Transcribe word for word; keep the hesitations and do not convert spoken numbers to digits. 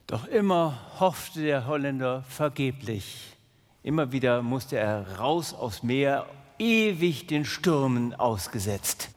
Doch immer hoffte der Holländer vergeblich. Immer wieder musste er raus aufs Meer, ewig den Stürmen ausgesetzt.